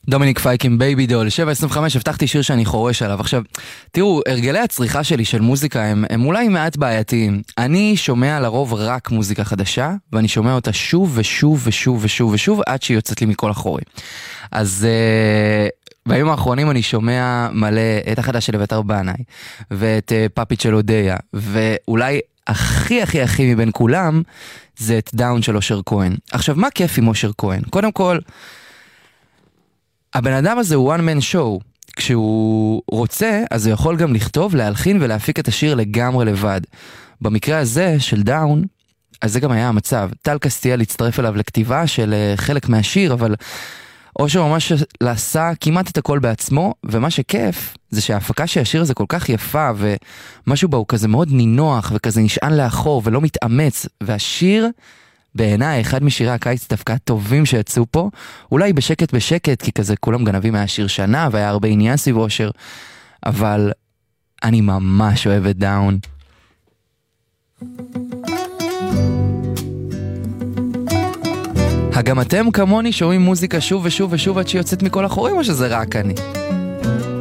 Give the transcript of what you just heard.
דומיניק פייק עם בייבי דול, 7:25, הבטחתי שיר שאני חורש עליו. עכשיו, תראו, הרגלי הצריכה שלי של מוזיקה הם אולי מעט בעייתיים. אני שומע לרוב רק מוזיקה חדשה, ואני שומע אותה שוב ושוב ושוב ושוב ושוב, עד שהיא יוצאת לי מכל החורי. אז ביום האחרונים אני שומע מלא את החדש של אביתר בנאי, ואת פאפית של אודיה, ואולי הכי הכי הכי מבין כולם, זה את דאון של אושר כהן. עכשיו, מה כיף עם אושר כהן? קודם כל, הבן אדם הזה הוא one man show. כשהוא רוצה, אז הוא יכול גם לכתוב, להלחין ולהפיק את השיר לגמרי לבד. במקרה הזה של דאון, אז זה גם היה המצב. טל קסטיאל הצטרף אליו לכתיבה של חלק מהשיר, אבל אושר ממש עשה כמעט את הכל בעצמו, ומה שכיף זה שההפקה של השיר הזה כל כך יפה, ומשהו בה הוא כזה מאוד נינוח, וכזה נשען לאחור ולא מתאמץ, והשיר בעיניי, אחד משירי הקיץ דווקא טובים שיצאו פה, אולי בשקט בשקט, כי כזה כולם גנבים מהשיר שנה, והיה הרבה עניין סביב אושר, אבל אני ממש אוהב את דאון. גם אתם כמוני שומעים מוזיקה שוב ושוב ושוב עד שיוצאת מכל החורים, או שזה רק אני?